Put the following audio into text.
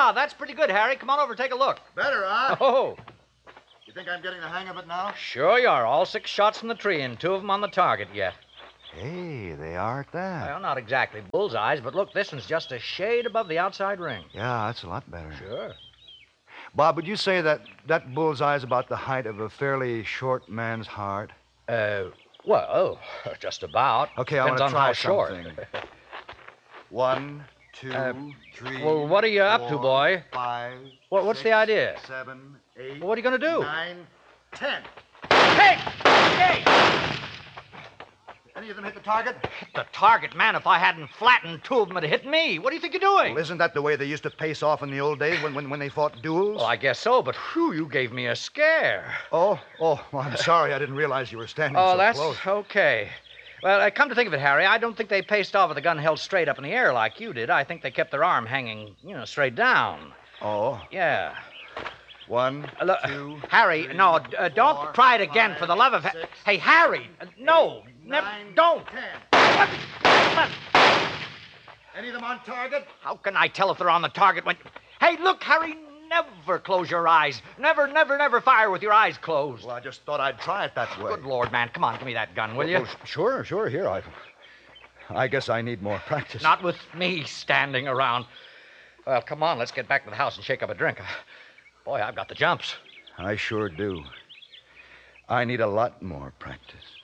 Yeah, that's pretty good, Harry. Come on over, take a look. Better, huh? Oh, You think I'm getting the hang of it now? sure you are. All 6 shots from the tree and 2 of them on the target yet. Hey, they are at that. Well, not exactly bullseyes, but look, this one's just a shade above the outside ring. Yeah, that's a lot better. Sure. Bob, would you say that bullseye is about the height of a fairly short man's heart? Well, just about. Okay, I want Depends to on try how short. something. 1, 2, 3. Well, what are you up to, 4, boy? 5. What's the idea? 7, 8. Well, what are you going to do? 9, 10. Hey! Hey! Any of them hit the target? Hit the target, man. If I hadn't flattened 2 of them, it'd hit me. What do you think you're doing? Well, isn't that the way they used to pace off in the old days when they fought duels? Well, I guess so, but whew, you gave me a scare. Oh, well, I'm sorry. I didn't realize you were standing Oh, so that's close. okay. Well, come to think of it, Harry, I don't think they paced off with the gun held straight up in the air like you did. I think they kept their arm hanging, straight down. Oh. Yeah. 1, Look, 2, Harry, 3, no, don't 4, try it again 5, for the love of... 6, Hey, Harry, no, 9, don't. 10. Any of them on target? How can I tell if they're on the target when... Hey, look, Harry, never close your eyes. Never fire with your eyes closed. Well, I just thought I'd try it that way. Good Lord, man, come on, give me that gun, will you? Well, sure. Here, I guess I need more practice. Not with me standing around. Well, come on, let's get back to the house and shake up a drink. Boy, I've got the jumps. I sure do. I need a lot more practice.